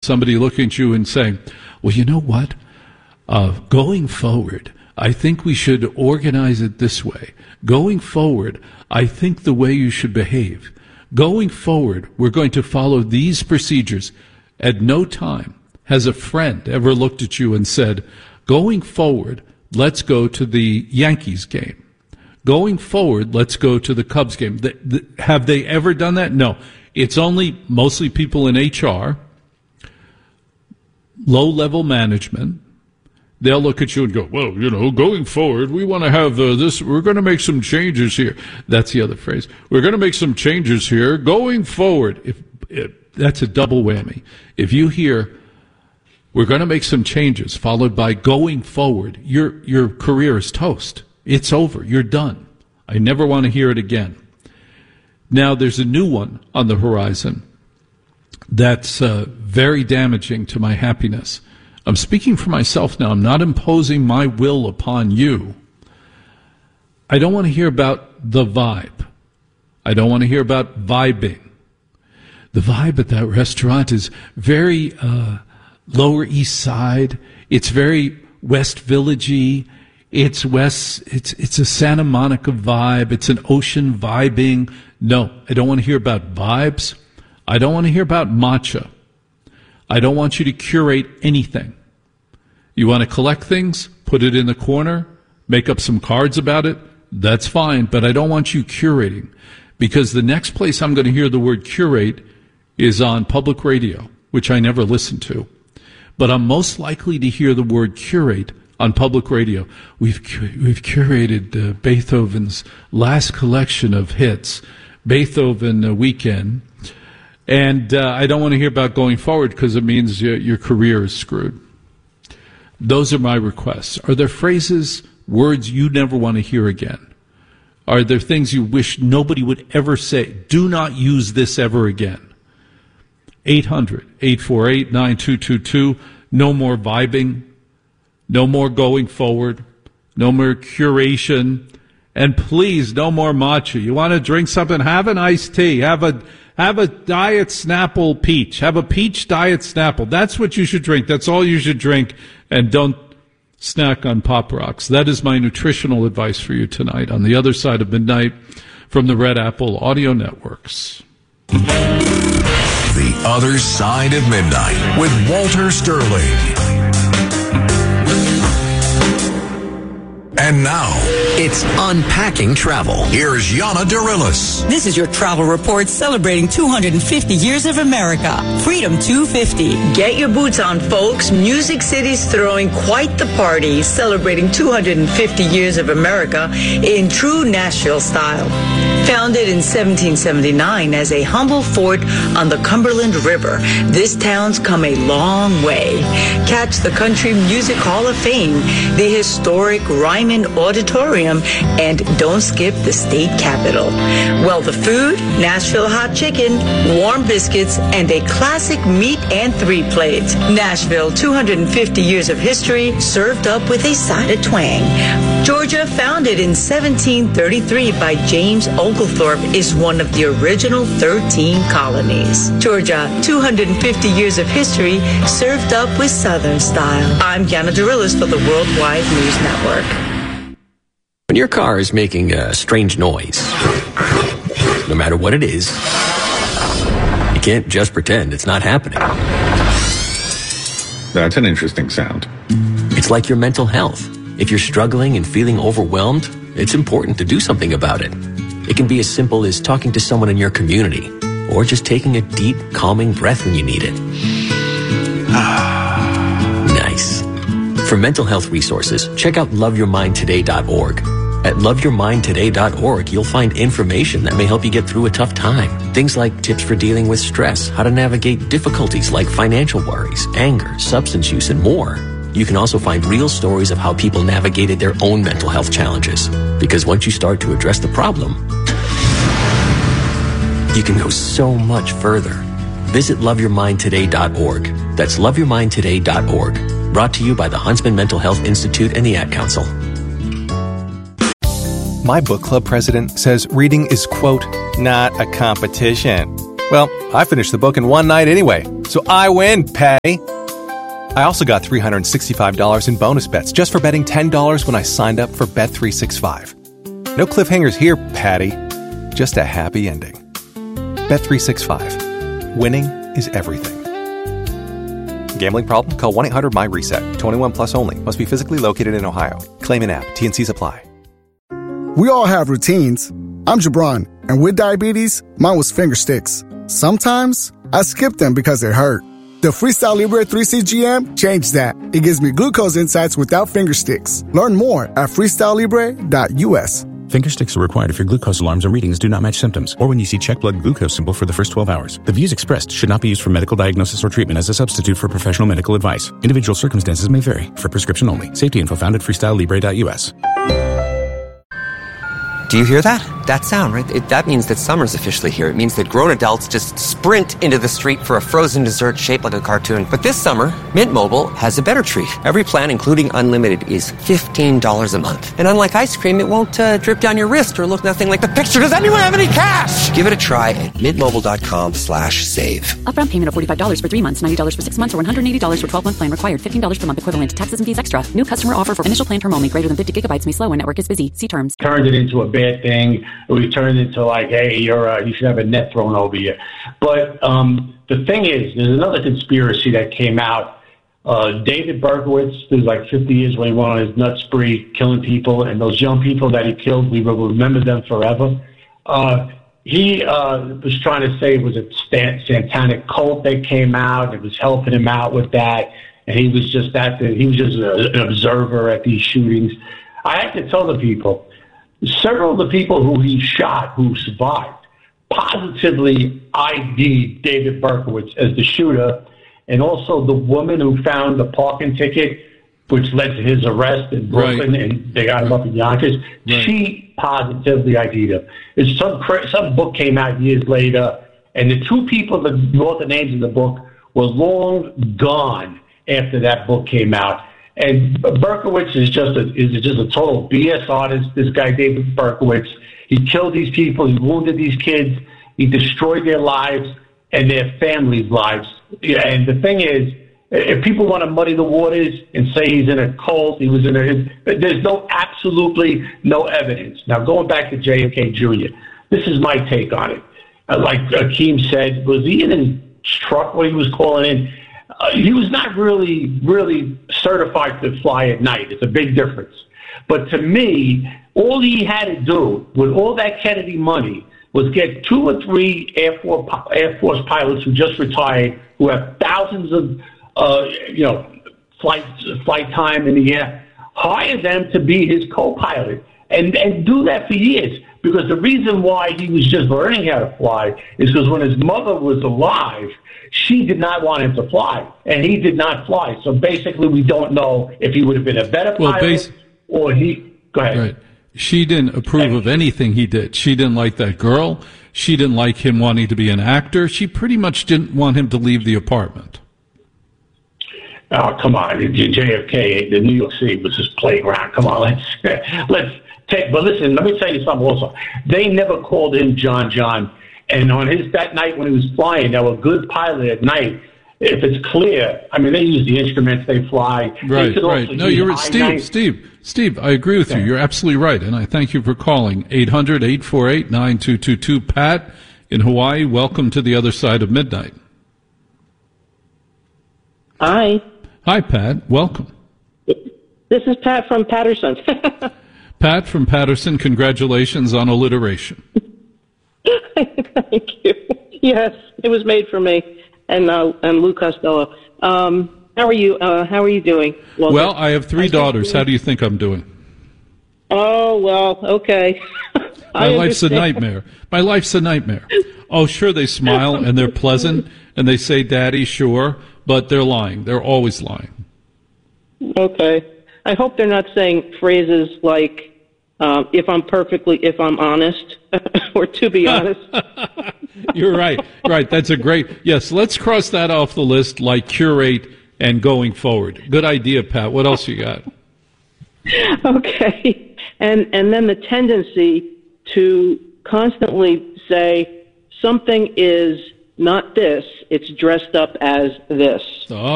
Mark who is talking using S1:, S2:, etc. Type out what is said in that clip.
S1: somebody looking at you and saying, well, you know what? Going forward, I think we should organize it this way. Going forward, I think the way you should behave. Going forward, we're going to follow these procedures. At no time has a friend ever looked at you and said, going forward, let's go to the Yankees game. Going forward, let's go to the Cubs game. Have they ever done that? No. It's only mostly people in HR, low-level management. They'll look at you and go, well, going forward, we want to have this. We're going to make some changes here. That's the other phrase. We're going to make some changes here. Going forward, that's a double whammy. If you hear, we're going to make some changes, followed by going forward, your career is toast. It's over. You're done. I never want to hear it again. Now, there's a new one on the horizon that's very damaging to my happiness. I'm speaking for myself now. I'm not imposing my will upon you. I don't want to hear about the vibe. I don't want to hear about vibing. The vibe at that restaurant is very Lower East Side. It's very West Village-y. It's a Santa Monica vibe. It's an ocean vibing. No, I don't want to hear about vibes. I don't want to hear about matcha. I don't want you to curate anything. You want to collect things, put it in the corner, make up some cards about it, that's fine, but I don't want you curating, because the next place I'm going to hear the word curate is on public radio, which I never listen to. But I'm most likely to hear the word curate on public radio. We've curated Beethoven's last collection of hits, Beethoven Weekend, and I don't want to hear about going forward because it means your career is screwed. Those are my requests. Are there phrases, words you never want to hear again? Are there things you wish nobody would ever say? Do not use this ever again. 800-848-9222. No more vibing. No more going forward. No more curation. And please, no more matcha. You want to drink something? Have an iced tea. Have a Diet Snapple peach. Have a peach Diet Snapple. That's what you should drink. That's all you should drink. And don't snack on Pop Rocks. That is my nutritional advice for you tonight on the other side of midnight from the Red Apple Audio Networks.
S2: The Other Side of Midnight with Walter Sterling. And now,
S3: it's Unpacking Travel.
S2: Here's Yana Dirilis.
S4: This is your travel report celebrating 250 years of America. Freedom 250.
S5: Get your boots on, folks. Music City's throwing quite the party, celebrating 250 years of America in true Nashville style. Founded in 1779 as a humble fort on the Cumberland River, this town's come a long way. Catch the Country Music Hall of Fame, the historic Ryman Auditorium, and don't skip the state capitol. Well, the food, Nashville hot chicken, warm biscuits, and a classic meat and three plates. Nashville, 250 years of history, served up with a side of twang. Georgia, founded in 1733 by James Oglethorpe, is one of the original 13 colonies. Georgia, 250 years of history, served up with Southern style. I'm Yana Dirilis for the Worldwide News Network.
S3: When your car is making a strange noise, no matter what it is, you can't just pretend it's not happening.
S6: That's an interesting sound.
S3: It's like your mental health. If you're struggling and feeling overwhelmed, it's important to do something about it. It can be as simple as talking to someone in your community, or just taking a deep, calming breath when you need it. Nice. For mental health resources, check out loveyourmindtoday.org. At loveyourmindtoday.org, you'll find information that may help you get through a tough time. Things like tips for dealing with stress, how to navigate difficulties like financial worries, anger, substance use, and more. You can also find real stories of how people navigated their own mental health challenges. Because once you start to address the problem, you can go so much further. Visit loveyourmindtoday.org. That's loveyourmindtoday.org. Brought to you by the Huntsman Mental Health Institute and the Ad Council.
S7: My book club president says reading is, quote, not a competition.
S6: Well, I finished the book in one night anyway, so I win, Patty. I also got $365 in bonus bets just for betting $10 when I signed up for Bet365. No cliffhangers here, Patty. Just a happy ending. Bet365. Winning is everything. Gambling problem? Call 1-800-MY-RESET. 21 plus only. Must be physically located in Ohio. Claim in app. T&Cs apply.
S7: We all have routines. I'm Jabron, and with diabetes, mine was finger sticks. Sometimes I skip them because it hurt. The Freestyle Libre 3CGM changed that. It gives me glucose insights without finger sticks. Learn more at freestylelibre.us.
S8: Finger sticks are required if your glucose alarms or readings do not match symptoms, or when you see check blood glucose symbol for the first 12 hours. The views expressed should not be used for medical diagnosis or treatment as a substitute for professional medical advice. Individual circumstances may vary. For prescription only. Safety info found at freestylelibre.us.
S9: Do you hear that? That sound, right? That means that summer's officially here. It means that grown adults just sprint into the street for a frozen dessert shaped like a cartoon. But this summer, Mint Mobile has a better treat. Every plan, including unlimited, is $15 a month. And unlike ice cream, it won't drip down your wrist or look nothing like the picture. Does anyone have any cash? Give it a try at mintmobile.com/save.
S10: Upfront payment of $45 for 3 months, $90 for 6 months, or $180 for 12-month plan required. $15 per month equivalent. Taxes and fees extra. New customer offer for initial plan term only. Greater than 50 gigabytes may slow when network is busy. See terms.
S11: Turned it into a bad thing. We turned it into like, hey, you should have a net thrown over you. But the thing is, there's another conspiracy that came out. David Berkowitz, who's like 50 years when he went on his nut spree, killing people, and those young people that he killed, we will remember them forever. He was trying to say it was a satanic cult that came out. It was helping him out with that, and he was just an observer at these shootings. I have to tell the people, several of the people who he shot who survived positively ID'd David Berkowitz as the shooter, and also the woman who found the parking ticket, which led to his arrest in Brooklyn, and they got him up in Yonkers. Right. She positively ID'd him. Some book came out years later, and the two people that wrote the names in the book were long gone after that book came out. And Berkowitz is just a total BS artist. This guy, David Berkowitz, he killed these people. He wounded these kids. He destroyed their lives and their families' lives. And the thing is, if people want to muddy the waters and say he's in a cult, there's absolutely no evidence. Now, going back to JFK Jr., this is my take on it. Like Akeem said, was he in his truck when he was calling in? He was not really certified to fly at night. It's a big difference. But to me, all he had to do with all that Kennedy money was get 2 or 3 Air Force pilots who just retired, who have thousands of flight time in the air, hire them to be his co-pilot and do that for years. Because the reason why he was just learning how to fly is because when his mother was alive, she did not want him to fly, and he did not fly. So basically, we don't know if he would have been a better pilot or he. Go ahead.
S1: Right. She didn't approve of anything he did. She didn't like that girl. She didn't like him wanting to be an actor. She pretty much didn't want him to leave the apartment.
S11: Oh, come on. JFK, the New York City was his playground. Come on, let's take. But listen, let me tell you something also. They never called him John. And on that night when he was flying, they were a good pilot at night. If it's clear, I mean, they use the instruments, they fly.
S1: Right. No, you're right. Steve, I agree with you. You're absolutely right. And I thank you for calling 800-848-9222. Pat in Hawaii, welcome to the other side of midnight.
S12: Hi.
S1: Hi, Pat. Welcome.
S12: This is Pat from Patterson.
S1: Pat from Patterson, congratulations on alliteration.
S12: Thank you. Yes, it was made for me and Lou Costello. How are you? How are you doing?
S1: Well, I have 3 daughters. How do you think I'm doing?
S12: Oh, well, okay.
S1: My life's a nightmare. Oh, sure, they smile and they're pleasant and they say, "Daddy," sure, but they're lying. They're always lying.
S12: Okay. I hope they're not saying phrases like, if I'm honest, or to be honest.
S1: You're right. Right. That's a great, yes, let's cross that off the list, like curate and going forward. Good idea, Pat. What else you got?
S12: Okay. And then the tendency to constantly say something is not this. It's dressed up as this.
S1: Oh.